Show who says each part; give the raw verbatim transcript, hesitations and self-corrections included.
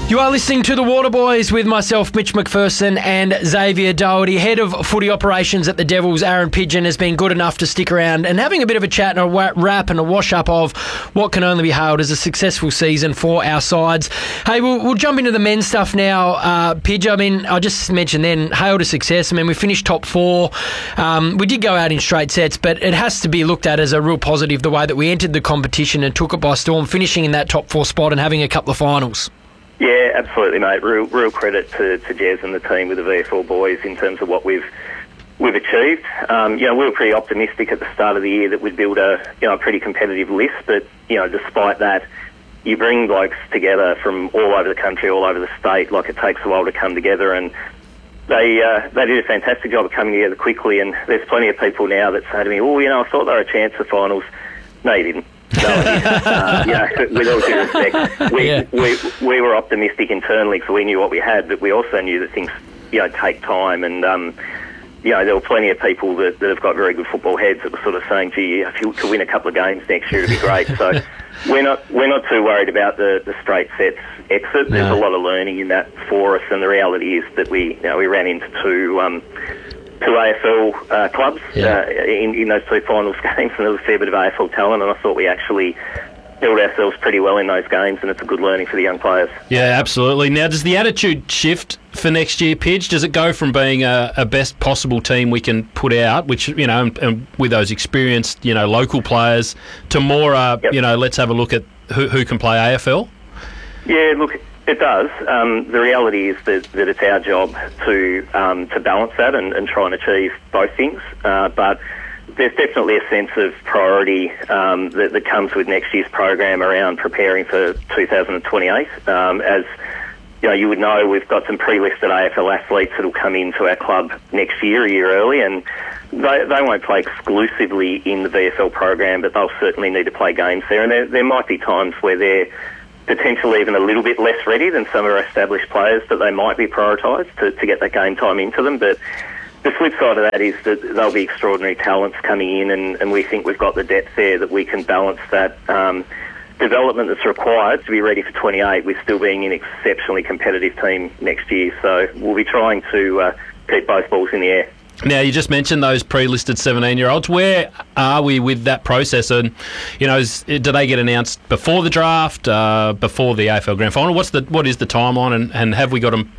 Speaker 1: You are listening to The Waterboys with myself, Mitch McPherson, and Xavier Doherty. Head of footy operations at the Devils, Aaron Pidgeon, has been good enough to stick around and having a bit of a chat and a wrap and a wash-up of what can only be hailed as a successful season for our sides. Hey, we'll, we'll jump into the men's stuff now. Uh, Pidge, I mean, I just mentioned then, hailed a success. I mean, we finished top four. Um, we did go out in straight sets, but it has to be looked at as a real positive the way that we entered the competition and took it by storm, finishing in that top four spot and having a couple of finals.
Speaker 2: Yeah, absolutely, mate. Real, real credit to, to Jez and the team with the V F L boys in terms of what we've we've achieved. Um, you know, we were pretty optimistic at the start of the year that we'd build a you know a pretty competitive list, but you know, despite that, you bring blokes together from all over the country, all over the state. Like, it takes a while to come together, and they uh, they did a fantastic job of coming together quickly. And there's plenty of people now that say to me, "Oh, you know, I thought they were a chance for finals." No, you didn't. No, uh, you know, with all due respect, we, yeah. we we were optimistic internally because we knew what we had, but we also knew that things, you know, take time, and um, you know, there were plenty of people that, that have got very good football heads that were sort of saying, "Gee, if you could win a couple of games next year, it'd be great." So we're not we're not too worried about the, the straight sets exit. There's
Speaker 1: no.
Speaker 2: a lot of learning in that for us, and the reality is that we you know we ran into two. Um, two A F L uh, clubs
Speaker 1: yeah.
Speaker 2: uh, in, in those two finals games, and there was a fair bit of A F L talent, and I thought we actually held ourselves pretty well in those games, and it's a good learning for the young players.
Speaker 3: Yeah, absolutely. Now, does the attitude shift for next year, Pidge? Does it go from being a, a best possible team we can put out, which, you know, and, and with those experienced, you know, local players, to more, uh,
Speaker 2: yep.
Speaker 3: you know, let's have a look at who, who can play A F L?
Speaker 2: Yeah, look, it does. Um, the reality is that, that it's our job to um, to balance that and, and try and achieve both things. Uh, but there's definitely a sense of priority um, that, that comes with next year's program around preparing for two thousand twenty-eight. Um, as you know, you would know, we've got some pre-listed A F L athletes that will come into our club next year, a year early, and they, they won't play exclusively in the V F L program, but they'll certainly need to play games there. And there, there might be times where they're potentially even a little bit less ready than some of our established players, that they might be prioritised to, to get that game time into them. But the flip side of that is that there'll be extraordinary talents coming in, and, and we think we've got the depth there that we can balance that um, development that's required to be ready for twenty-eight with still being an exceptionally competitive team next year. So we'll be trying to uh, keep both balls in the air.
Speaker 3: Now, you just mentioned those pre-listed seventeen-year-olds. Where are we with that process? And, you know, is, do they get announced before the draft, uh, before the A F L Grand Final? What's the what is the timeline, and, and have we got them